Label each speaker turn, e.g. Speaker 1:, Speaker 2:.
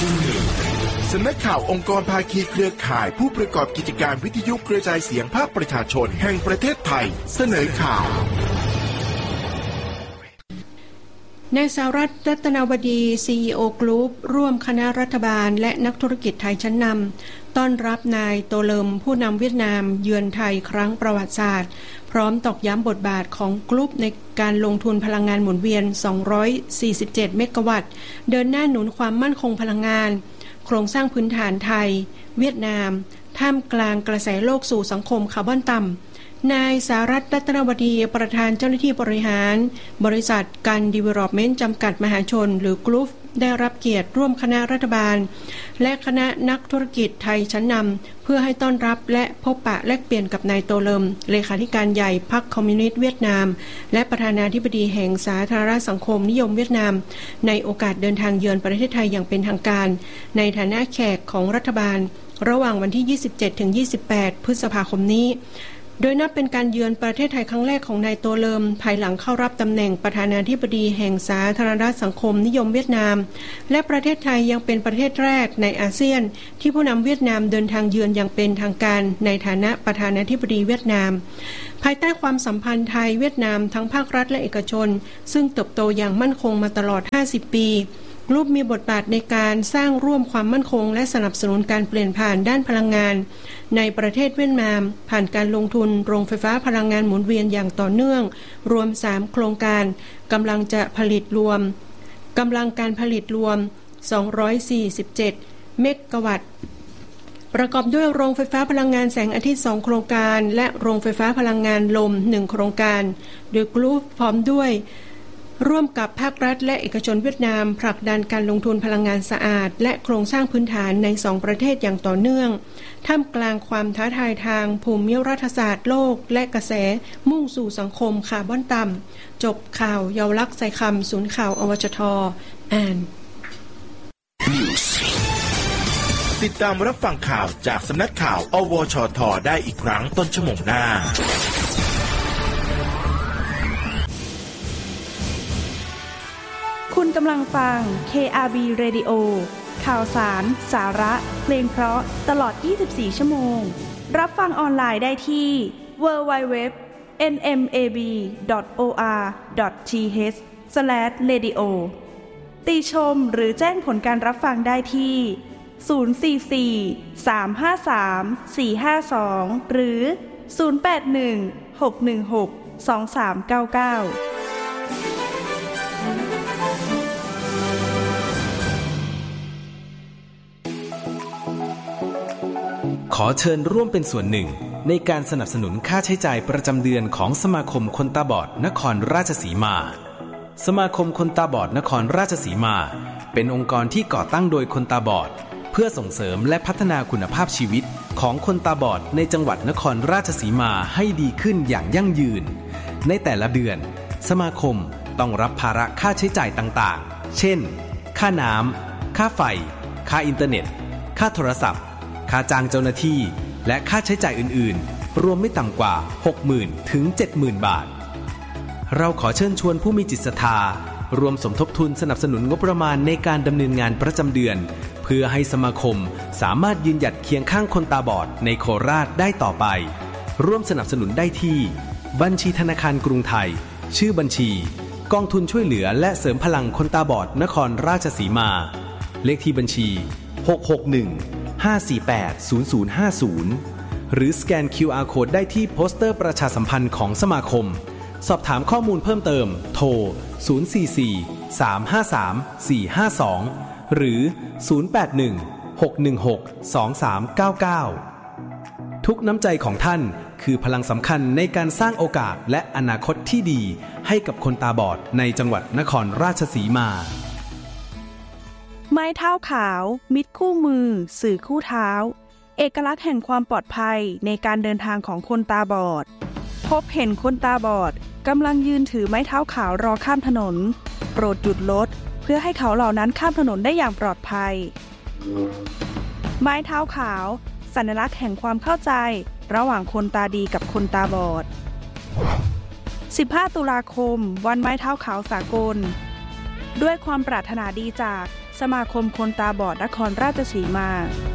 Speaker 1: สำนักข่าวองค์กรภาคีเครือข่ายผู้ประกอบกิจการวิทยุกระจายเสียงภาคประชาชนแห่งประเทศไทยเสนอข่าวนายสหรัฐ รัตนวดี CEO Group ร่วมคณะรัฐบาลและนักธุรกิจไทยชั้นนำต้อนรับนายโตเลิมผู้นำเวียดนามเยือนไทยครั้งประวัติศาสตร์พร้อมตอกย้ำบทบาทของกลุ่มในการลงทุนพลังงานหมุนเวียน247เมกะวัตต์เดินหน้าหนุนความมั่นคงพลังงานโครงสร้างพื้นฐานไทยเวียดนามท่ามกลางกระแสโลกสู่สังคมคาร์บอนต่ำนายสหรัฐ รัตนวดี ประธานเจ้าหน้าที่บริหารบริษัทกันดีเวลลอปเมนต์จำกัดมหาชนหรือกรุ๊ปได้รับเกียรติร่วมคณะรัฐบาลและคณะนักธุรกิจไทยชั้นนำเพื่อให้ต้อนรับและพบปะแลกเปลี่ยนกับนายโตเลิมเลขาธิการใหญ่พรรคคอมมิวนิสต์เวียดนามและประธานาธิบดีแห่งสาธารณสังคมนิยมเวียดนามในโอกาสเดินทางเยือนประเทศไทยอย่างเป็นทางการในฐานะแขกของรัฐบาลระหว่างวันที่ 27-28 พฤษภาคมนี้โดยนับเป็นการเยือนประเทศไทยครั้งแรกของนายโตเลิมภายหลังเข้ารับตำแหน่งประธานาธิบดีแห่งสาธารณสังคมนิยมเวียดนามและประเทศไทยยังเป็นประเทศแรกในอาเซียนที่ผู้นำเวียดนามเดินทางเยือนอย่างเป็นทางการในฐานะประธานาธิบดีเวียดนามภายใต้ความสัมพันธ์ไทยเวียดนามทั้งภาครัฐและเอกชนซึ่งเติบโตอย่างมั่นคงมาตลอด50ปีกลุ่มมีบทบาทในการสร้างร่วมความมั่นคงและสนับสนุนการเปลี่ยนผ่านด้านพลังงานในประเทศเวียดนามผ่านการลงทุนโรงไฟฟ้าพลังงานหมุนเวียนอย่างต่อเนื่องรวม3โครงการกำลังการผลิตรวม247เมกะวัตต์ประกอบด้วยโรงไฟฟ้าพลังงานแสงอาทิตย์2โครงการและโรงไฟฟ้าพลังงานลม1โครงการโดยกลุ่มพร้อมด้วยร่วมกับภาครัฐและเอกชนเวียดนามผลักดันการลงทุนพลังงานสะอาดและโครงสร้างพื้นฐานใน2ประเทศอย่างต่อเนื่องท่ามกลางความท้าทายทางภูมิรัฐศาสตร์โลกและกระแสมุ่งสู่สังคมคาร์บอนต่ำจบข่าวเยาวลักษณ์ใส่คำศูนย์ข่าวอวชท.อ่านติดตามรับฟังข่าวจากสำนักข่าวอวชท.ได้อีกครั้งต้นชั่วโมงหน้า
Speaker 2: คุณกำลังฟัง KRB Radio ข่าวสาร สาระเพลงเพราะตลอด24ชั่วโมงรับฟังออนไลน์ได้ที่ www.nmab.or.th/radio ติชมหรือแจ้งผลการรับฟังได้ที่044-353-452หรือ081-616-2399
Speaker 3: ขอเชิญร่วมเป็นส่วนหนึ่งในการสนับสนุนค่าใช้จ่ายประจำเดือนของสมาคมคนตาบอดนครราชสีมาสมาคมคนตาบอดนครราชสีมาเป็นองค์กรที่ก่อตั้งโดยคนตาบอดเพื่อส่งเสริมและพัฒนาคุณภาพชีวิตของคนตาบอดในจังหวัดนครราชสีมาให้ดีขึ้นอย่างยั่งยืนในแต่ละเดือนสมาคมต้องรับภาระค่าใช้จ่ายต่างๆเช่นค่าน้ำค่าไฟค่าอินเทอร์เน็ตค่าโทรศัพท์ค่าจ้างเจ้าหน้าที่และค่าใช้จ่ายอื่นๆรวมไม่ต่ำกว่า 60,000 ถึง 70,000 บาทเราขอเชิญชวนผู้มีจิตศรัทธารวมสมทบทุนสนับสนุนงบประมาณในการดำเนินงานประจำเดือนเพื่อให้สมาคมสามารถยืนหยัดเคียงข้างคนตาบอดในโคราชได้ต่อไปร่วมสนับสนุนได้ที่บัญชีธนาคารกรุงไทยชื่อบัญชีกองทุนช่วยเหลือและเสริมพลังคนตาบอดนครราชสีมาเลขที่บัญชี661-548-0050หรือสแกน QR Code ได้ที่โปสเตอร์ประชาสัมพันธ์ของสมาคมสอบถามข้อมูลเพิ่มเติมโทร044-353-452หรือ081-616-2399ทุกน้ำใจของท่านคือพลังสำคัญในการสร้างโอกาสและอนาคตที่ดีให้กับคนตาบอดในจังหวัดนครราชสีมา
Speaker 2: ไม้เท้าขาวมิตรคู่มือสื่อคู่เท้าเอกลักษณ์แห่งความปลอดภัยในการเดินทางของคนตาบอดพบเห็นคนตาบอดกำลังยืนถือไม้เท้าขาวรอข้ามถนนโปรดหยุดรถเพื่อให้เขาเหล่านั้นข้ามถนนได้อย่างปลอดภัยไม้เท้าขาวสัญลักษณ์แห่งความเข้าใจระหว่างคนตาดีกับคนตาบอด15ตุลาคมวันไม้เท้าขาวสากลด้วยความปรารถนาดีจากสมาคมคนตาบอดนครราชสีมา